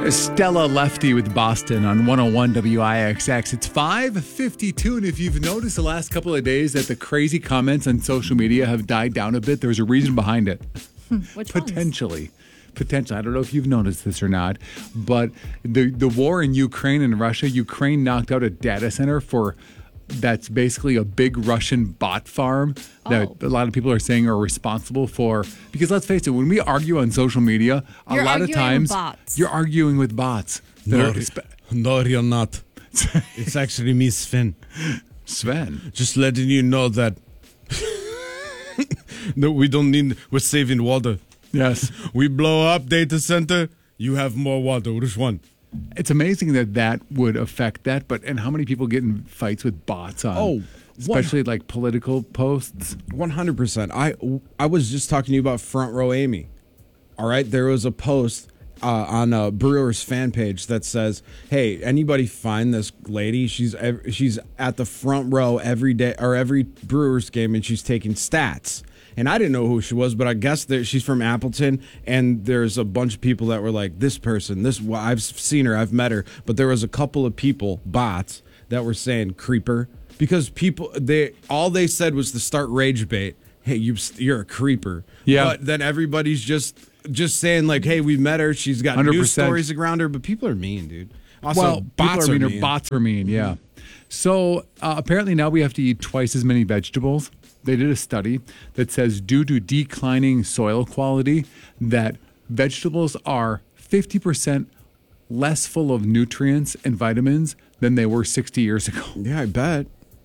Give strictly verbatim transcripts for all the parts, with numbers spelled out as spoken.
Stella Lefty with Boston on one oh one W I X X. It's five fifty-two, and if you've noticed the last couple of days that the crazy comments on social media have died down a bit, there's a reason behind it. Which Potentially. Ones? Potentially. I don't know if you've noticed this or not, but the, the war in Ukraine and Russia, Ukraine knocked out a data center for that's basically a big Russian bot farm that oh. a lot of people are saying are responsible for, because let's face it, when we argue on social media, a you're lot of times bots. you're arguing with bots. No, are, no, you're not. It's actually me, Sven. Sven. Just letting you know that no, we don't need, we're saving water. Yes. We blow up data center, you have more water. Which one? It's amazing that that would affect that, but and how many people get in fights with bots on, oh, especially like political posts? one hundred percent. I, I was just talking to you about Front Row Amy. All right, there was a post uh, on a Brewers fan page that says, hey, anybody find this lady? She's ev- she's at the front row every day or every Brewers game, and she's taking stats. And I didn't know who she was, but I guess that she's from Appleton, and there's a bunch of people that were like, this person, this, well, I've seen her, I've met her, but there was a couple of people, bots, that were saying creeper, because people, they all they said was to start rage bait, hey, you, you're a creeper. Yeah. But then everybody's just just saying like, hey, we met her, she's got one hundred news percent stories around her, but people are mean, dude. Also, well, bots people are are mean, mean. or bots are mean, yeah. So uh, apparently now we have to eat twice as many vegetables. They did a study that says due to declining soil quality, that vegetables are fifty percent less full of nutrients and vitamins than they were sixty years ago. Yeah, I bet.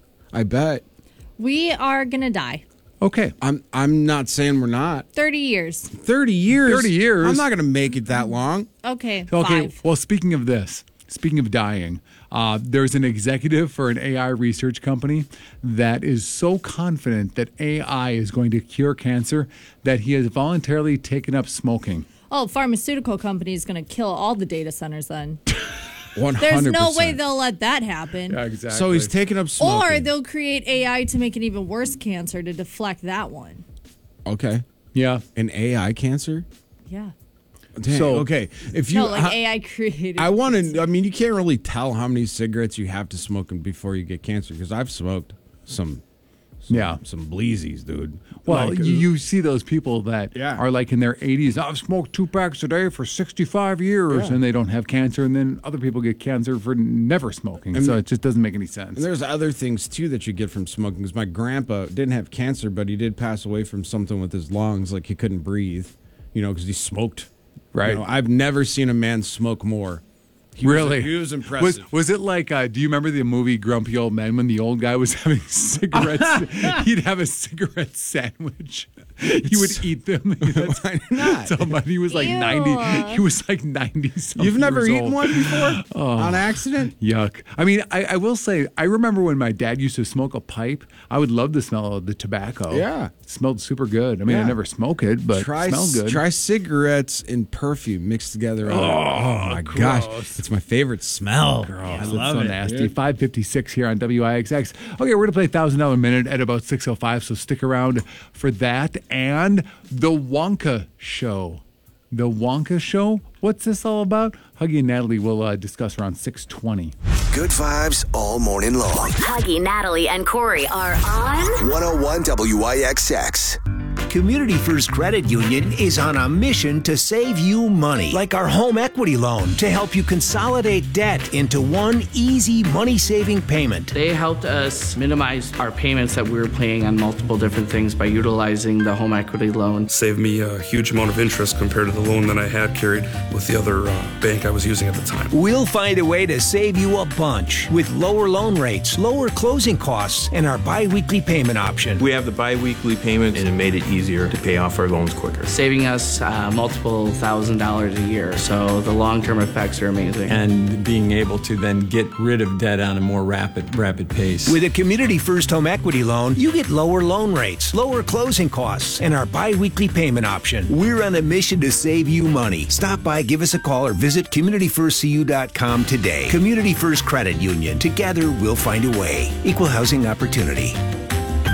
I bet. We are going to die. Okay. I'm I'm not saying we're not. thirty years. thirty years? thirty years? I'm not going to make it that long. Okay, Okay, five. well, speaking of this, speaking of dying, uh, there's an executive for an A I research company that is so confident that A I is going to cure cancer that he has voluntarily taken up smoking. Oh, pharmaceutical company is going to kill all the data centers then. one hundred percent. There's no way they'll let that happen. Yeah, exactly. So he's taking up smoking. Or they'll create A I to make an even worse cancer to deflect that one. Okay. Yeah. An A I cancer? Yeah. Dang, So- okay. If you No, like how- A I created. I want to I mean you can't really tell how many cigarettes you have to smoke before you get cancer, because I've smoked some, some Yeah. some bleezies, dude. Well, Like, you, you see those people that Yeah. are like in their eighties. I've smoked two packs a day for sixty-five years, Yeah. and they don't have cancer. And then other people get cancer for never smoking. And- so it just doesn't make any sense. And there's other things, too, that you get from smoking. Because my grandpa didn't have cancer, but he did pass away from something with his lungs, like he couldn't breathe, you know, because he smoked. Right. You know, I've never seen a man smoke more. He was- Really? he was impressive. Was, was it like, uh, do you remember the movie Grumpy Old Men when the old guy was having cigarettes? He'd have a cigarette sandwich. He would eat them. That's, Why not? Somebody he was like Ew. ninety. He was like ninety something. You've never years eaten old. one before? On accident? Yuck. I mean, I, I will say, I remember when my dad used to smoke a pipe. I would love the smell of the tobacco. Yeah. It smelled super good. I mean, I Yeah. never smoke it, but Try, it smelled good. try cigarettes and perfume mixed together. Oh, my gosh. It's my favorite smell. Gross. I That's love so it. nasty. dude. five fifty-six here on W I X X. Okay, we're going to play one thousand dollars Minute at about six oh five, so stick around for that. And the Wonka Show. The Wonka Show? What's this all about? Huggy and Natalie will uh, discuss around six twenty. Good vibes all morning long. Huggy, Natalie, and Corey are on one oh one W I X X. Community First Credit Union is on a mission to save you money, like our home equity loan, to help you consolidate debt into one easy money-saving payment. They helped us minimize our payments that we were paying on multiple different things by utilizing the home equity loan. Saved me a huge amount of interest compared to the loan that I had carried with the other uh, bank I was using at the time. We'll find a way to save you a bunch with lower loan rates, lower closing costs, and our bi-weekly payment option. We have the bi-weekly payment, and it made it easier to pay off our loans quicker. Saving us uh, multiple thousand dollars a year. So the long-term effects are amazing. And being able to then get rid of debt on a more rapid, rapid pace. With a Community First home equity loan, you get lower loan rates, lower closing costs, and our bi-weekly payment option. We're on a mission to save you money. Stop by, give us a call, or visit community first c u dot com today. Community First Credit Union. Together, we'll find a way. Equal housing opportunity.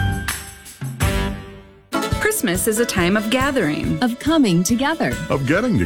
Christmas is a time of gathering, of coming together, of getting together.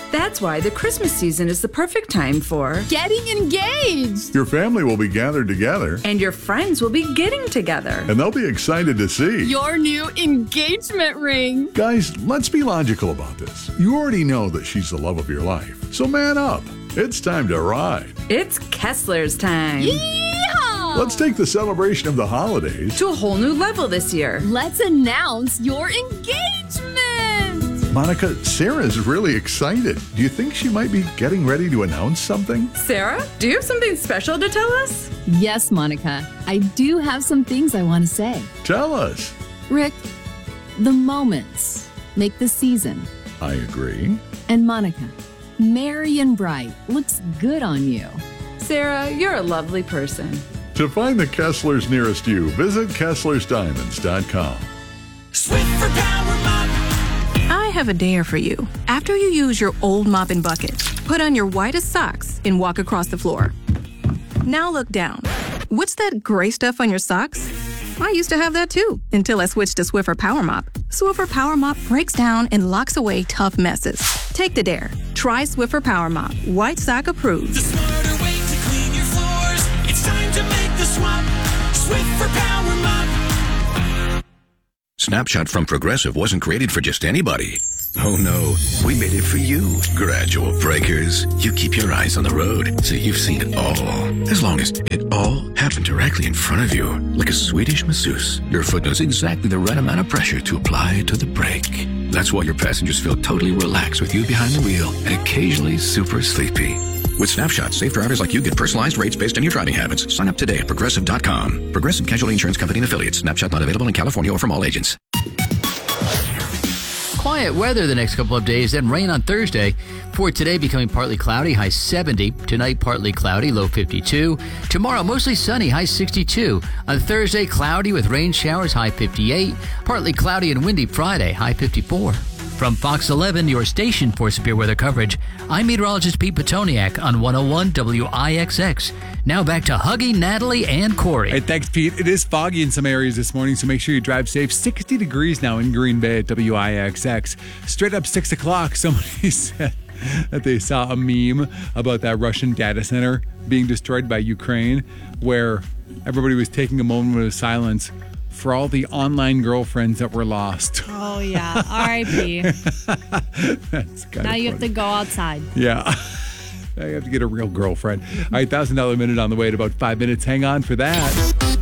That's why the Christmas season is the perfect time for getting engaged. Your family will be gathered together. And your friends will be getting together. And they'll be excited to see your new engagement ring. Guys, let's be logical about this. You already know that she's the love of your life. So man up. It's time to ride. It's Kessler's time. Yeehaw! Let's take the celebration of the holidays to a whole new level this year. Let's announce your engagement. Monica, Sarah's really excited. Do you think she might be getting ready to announce something? Sarah, do you have something special to tell us? Yes, Monica. I do have some things I want to say. Tell us. Rick, the moments make the season. I agree. And Monica, merry and bright looks good on you. Sarah, you're a lovely person. To find the Kesslers nearest you, visit Kesslers Diamonds dot com. Swiffer Power Mop. I have a dare for you. After you use your old mop and bucket, put on your whitest socks and walk across the floor. Now look down. What's that gray stuff on your socks? I used to have that too, until I switched to Swiffer Power Mop. Swiffer Power Mop breaks down and locks away tough messes. Take the dare. Try Swiffer Power Mop. White sock approved. The smarter way to clean your floors. It's time to make the swap. Swiffer Power Mop. Snapshot from Progressive wasn't created for just anybody. Oh no, we made it for you. Gradual breakers. You keep your eyes on the road, so you've seen it all. As long as it all happened directly in front of you, like a Swedish masseuse, your foot knows exactly the right amount of pressure to apply to the brake. That's why your passengers feel totally relaxed with you behind the wheel and occasionally super sleepy. With Snapshot, safe drivers like you get personalized rates based on your driving habits. Sign up today at Progressive dot com. Progressive Casualty Insurance Company and Affiliates. Snapshot not available in California or from all agents. Quiet weather the next couple of days, then rain on Thursday. For today, becoming partly cloudy, high seventy. Tonight, partly cloudy, low fifty-two. Tomorrow, mostly sunny, high sixty-two. On Thursday, cloudy with rain showers, high fifty-eight. Partly cloudy and windy Friday, high fifty-four. From Fox eleven, your station for severe weather coverage, I'm meteorologist Pete Petoniak on one oh one W I X X. Now back to Huggy, Natalie, and Corey. Hey, thanks, Pete. It is foggy in some areas this morning, so make sure you drive safe. sixty degrees now in Green Bay at W I X X. Straight up six o'clock, somebody said that they saw a meme about that Russian data center being destroyed by Ukraine, where everybody was taking a moment of silence for all the online girlfriends that were lost. Oh, yeah. R I P That's kind Now of you have to go outside. Yeah. Now you have to get a real girlfriend. All right, one thousand dollars minute on the way in about five minutes. Hang on for that.